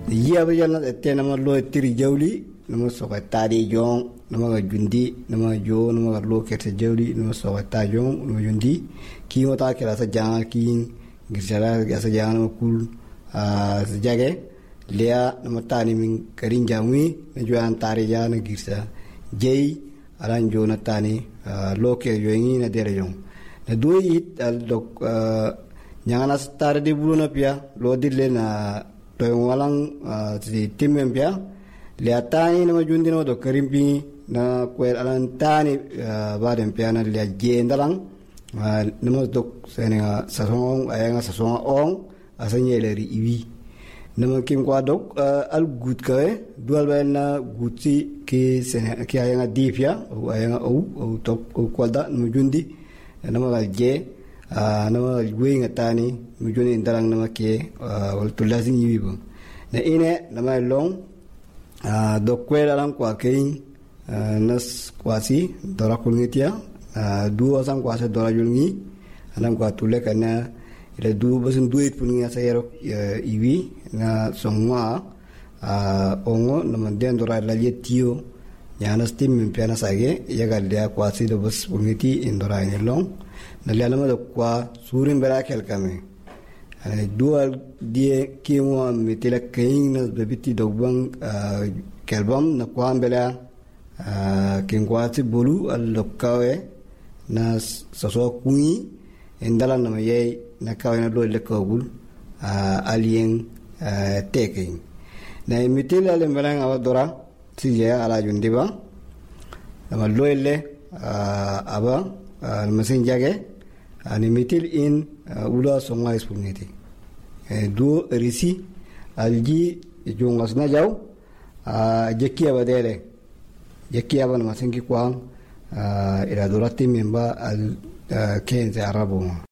ya ba yalla te nama lo tiri jawli nama so ka tadi jong nama ga jundi nama jo nama ga lo kete jawli nama so ka ta jong nama jundi ki wata kala sa jang ki gisara ga sa jang nama kul sa jage lea nama tani min karin jamwi na juan tari ya na gisa jey alan jo na tani lo ke yoingi na dere jong na do it al dok nyangana star de buluna pia lo dille na to walang si timem pia le atani na majundi no do karimpi na kwel alan tani badem pia na le jendalang na mo dok senga sasong ayanga sasong ong asanye le ri iwi na mo kim kwa dok al gut ka dual ba na guti ke senga ki ayanga dipia o ayanga o top o kwalda na majundi na mo je nama gwing atani mujuni indarang nama ke wal tulazing yibo na ine nama long do kwela lang kwa kein nas kwasi dora kulngitia duo sang kwasa dora julngi anang kwa tule kana ila du basun duit pungi asayero iwi na songwa ongo nama den dora la yetio yana stim mpiana sage yaga dia kwasi do bas pungiti indora ine long na lelama do kwa surin bera kel kame dual die kimo mitila kain na bebiti dogbang kelbam na kwa bela kingwati bolu al lokawe na soso kungi endala na mayai na kawe na do lekogul alien taking na mitila le melang awadora siya ala jundiba na loele aba masin jage ani mitil in ula songa ispungeti do risi alji jongas na jaw jekia badele jekia ban masin ki kwang ila dorati memba al kenze arabo